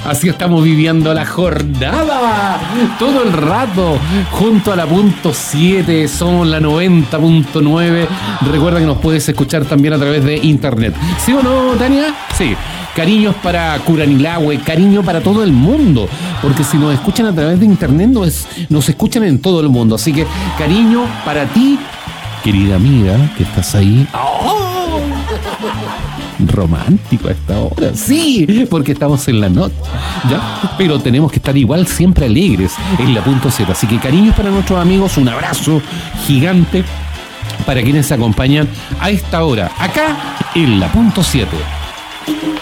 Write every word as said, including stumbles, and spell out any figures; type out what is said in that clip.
Así estamos viviendo la jornada, todo el rato, junto a la punto siete, somos la noventa punto nueve. Recuerda que nos puedes escuchar también a través de internet. ¿Sí o no, Tania? Sí. Cariños para Curanilahue, cariño para todo el mundo, porque si nos escuchan a través de internet, nos, nos escuchan en todo el mundo. Así que cariño para ti, querida amiga, que estás ahí. ¡Oh! Romántico a esta hora, sí, porque estamos en la noche, ¿ya? Pero tenemos que estar igual siempre alegres en la punto Z. Así que cariños para nuestros amigos, un abrazo gigante para quienes se acompañan a esta hora, acá en la punto siete.